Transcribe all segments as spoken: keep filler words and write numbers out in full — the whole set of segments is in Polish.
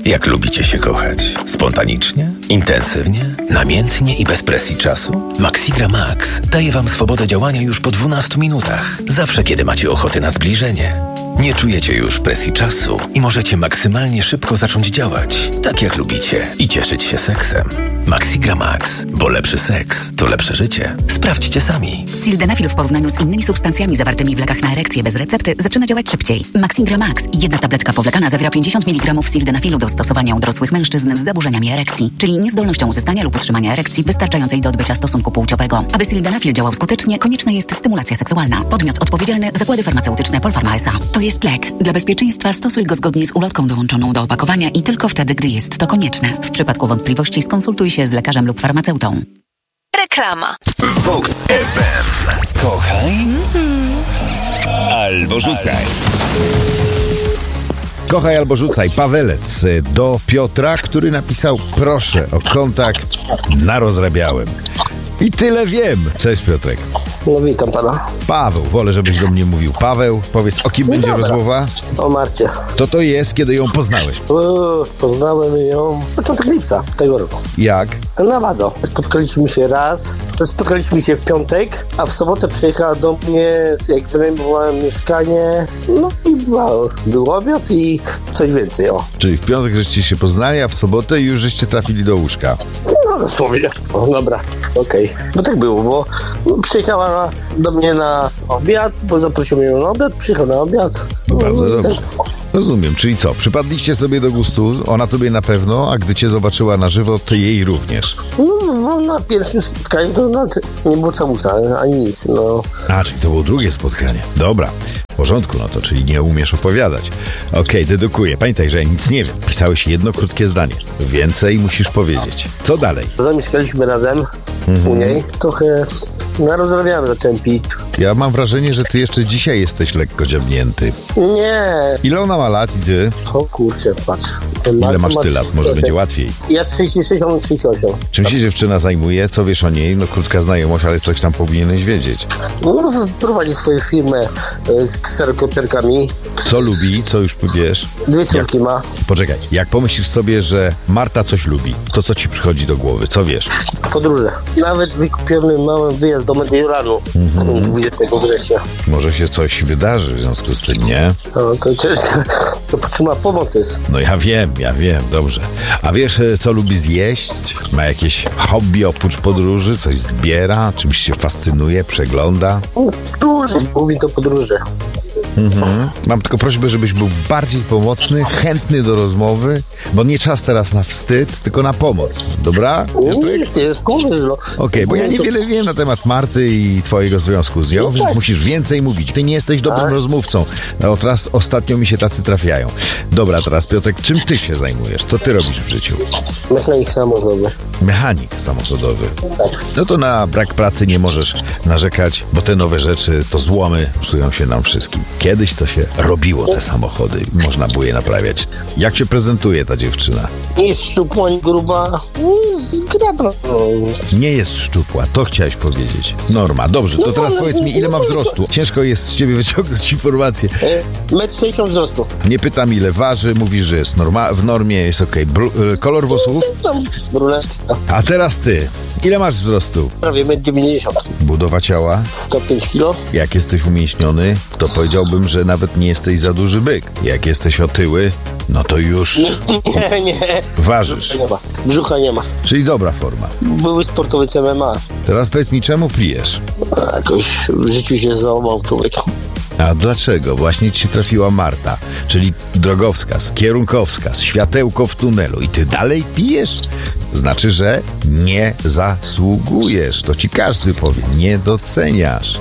Jak lubicie się kochać? Spontanicznie? Intensywnie? Namiętnie i bez presji czasu? Maxigra Max daje Wam swobodę działania już po dwunastu minutach. Zawsze, kiedy macie ochotę na zbliżenie. Nie czujecie już presji czasu i możecie maksymalnie szybko zacząć działać, tak jak lubicie, i cieszyć się seksem. Maxigra Max, bo lepszy seks to lepsze życie. Sprawdźcie sami. Sildenafil w porównaniu z innymi substancjami zawartymi w lekach na erekcję bez recepty zaczyna działać szybciej. Maxigra Max, jedna tabletka powlekana, zawiera pięćdziesiąt miligramów sildenafilu do stosowania u dorosłych mężczyzn z zaburzeniami erekcji, czyli niezdolnością uzyskania lub utrzymania erekcji wystarczającej do odbycia stosunku płciowego. Aby sildenafil działał skutecznie, konieczna jest stymulacja seksualna. Podmiot odpowiedzialny: Zakłady Farmaceutyczne Polpharma S A. To jest lek. Dla bezpieczeństwa stosuj go zgodnie z ulotką dołączoną do opakowania i tylko wtedy, gdy jest to konieczne. W przypadku wątpliwości skonsultuj się z lekarzem lub farmaceutą. Reklama. Vox F M. Kochaj albo rzucaj. Kochaj albo rzucaj. Pawelec do Piotra, który napisał: proszę o kontakt na rozrabiałem. I tyle wiem. Cześć, Piotrek. No witam pana. Paweł, wolę, żebyś do mnie mówił Paweł. Powiedz, o kim No będzie dobra. rozmowa? O Marcie. To to jest, kiedy ją poznałeś. Uuu, poznałem ją początek lipca tego roku. Jak? Na Wado. Spotkaliśmy się raz. Spotkaliśmy się w piątek, a w sobotę przyjechała do mnie, jak wynajmowałem mieszkanie. No i był, był obiad i coś więcej, o. Czyli w piątek żeście się poznali, a w sobotę już żeście trafili do łóżka. No dosłownie. O, dobra, okej. Okay. Bo tak było, bo przyjechała do mnie na obiad, bo zaprosiłem ją na obiad, przyjechał na obiad. No bardzo No, dobrze. Rozumiem, czyli co? Przypadliście sobie do gustu, ona tobie na pewno, a gdy cię zobaczyła na żywo, to jej również. No, no na pierwszym spotkaniu to no, nie było całusa, ani nic, no. A, czyli to było drugie spotkanie. Dobra, w porządku, no to czyli nie umiesz opowiadać. Okej, okay, dedukuję. Pamiętaj, że ja nic nie wiem. Pisałeś jedno krótkie zdanie. Więcej musisz powiedzieć. Co dalej? Zamieszkaliśmy razem Mhm. u niej. Trochę no, rozmawiałem, zacząłem pić. Ja mam wrażenie, że ty jeszcze dzisiaj jesteś lekko dziabnięty. Nie, Ile ona ma lat i ty? o kurczę, patrz. Ile masz ty lat? Może będzie łatwiej. Ja trzydzieści sześć, on trzydzieści osiem. Czym się dziewczyna zajmuje? Co wiesz o niej? No krótka znajomość, ale coś tam powinieneś wiedzieć. No, prowadzi swoją firmę e, z kserokopierkami. Co lubi? Co już wiesz? Dwie córki ma. Poczekaj, jak pomyślisz sobie, że Marta coś lubi, to co ci przychodzi do głowy? Co wiesz? Podróże. Nawet wykupiony mały wyjazd do Mediolanu Mhm. dwudziestego września. Może się coś wydarzy w związku z tym, nie? No, to ciężko. To potrzeba pomocy. No ja wiem, ja wiem, dobrze. A wiesz, co lubi zjeść? Ma jakieś hobby oprócz podróży? Coś zbiera? Czymś się fascynuje? Przegląda? Podróże. Mówi to podróże. Mhm. Mam tylko prośbę, żebyś był bardziej pomocny, chętny do rozmowy, bo nie czas teraz na wstyd, tylko na pomoc. Dobra? Nie, ty jest pomysł, no. Okej, okay, bo ja niewiele wiem na temat Marty i twojego związku z nią, No więc tak. musisz więcej mówić. Ty nie jesteś dobrym Tak. rozmówcą. No, teraz ostatnio mi się tacy trafiają. Dobra, teraz Piotrek, czym ty się zajmujesz? Co ty robisz w życiu? Mechanik samochodowy. Mechanik samochodowy. No to na brak pracy nie możesz narzekać, bo te nowe rzeczy, to złomy psują się nam wszystkim. Kiedyś to się robiło te samochody i można było je naprawiać. Jak się prezentuje ta dziewczyna? Nie jest szczupła, ani gruba. Zgrabna. No. Nie jest szczupła, to chciałeś powiedzieć. Norma, dobrze, to No, teraz ale- powiedz mi, ile ma wzrostu? Ciężko jest z ciebie wyciągnąć informacje. E, metr sześćdziesiąt wzrostu. Nie pytam, ile waży, mówisz, że jest norma- w normie, jest okej. Okay. Kolor włosów? Tam brunetka. A teraz ty, ile masz wzrostu? Prawie metr dziewięćdziesiąt. Budowa ciała? sto pięć kilo. Jak jesteś umięśniony, to powiedziałbym, że nawet nie jesteś za duży byk. Jak jesteś otyły, no to już Nie, nie. ważysz. Brzucha nie ma. Brzucha nie ma. Czyli dobra forma. Były sportowiec M M A. Teraz powiedz mi, czemu pijesz? A jakoś w życiu się załamał człowiek. A dlaczego? Właśnie ci trafiła Marta, czyli drogowskaz, kierunkowskaz, światełko w tunelu i ty dalej pijesz? Znaczy, że nie zasługujesz. To ci każdy powie, nie doceniasz.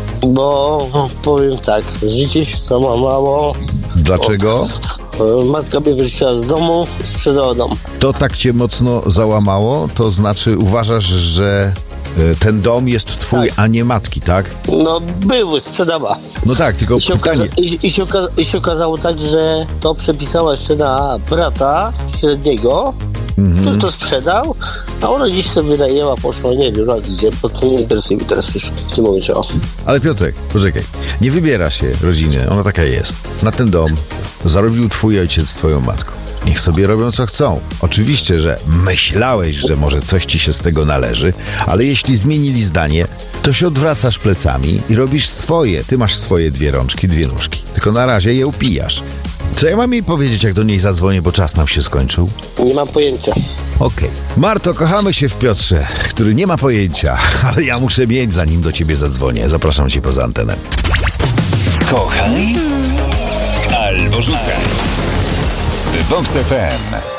Bo powiem tak, życie się załamało. Dlaczego? E, Matka mnie wyrzuciła z domu, sprzedała dom. To tak cię mocno załamało? To znaczy uważasz, że e, ten dom jest twój, Tak. a nie matki, tak? No były, sprzedała. No tak, tylko I się, okaza- pytanie. i, i, się oka- I się okazało tak, że to przepisała jeszcze na brata średniego, który to sprzedał, a ona gdzieś sobie wynajęła, poszła, nie wiem, raz gdzie, bo to nie interesuje mi teraz już w tym momencie. O. Ale Piotrek, poczekaj, nie wybiera się rodziny, ona taka jest. Na ten dom zarobił twój ojciec z twoją matką. Niech sobie robią co chcą. Oczywiście, że myślałeś, że może coś ci się z tego należy, ale jeśli zmienili zdanie, to się odwracasz plecami i robisz swoje. Ty masz swoje dwie rączki, dwie nóżki. Tylko na razie je upijasz. Co ja mam jej powiedzieć, jak do niej zadzwonię, bo czas nam się skończył? Nie mam pojęcia. Okej. Okay. Marto, kochamy się w Piotrze, który nie ma pojęcia, ale ja muszę mieć, zanim do ciebie zadzwonię. Zapraszam cię poza antenę. Kochaj albo rzucaj. Vox F M.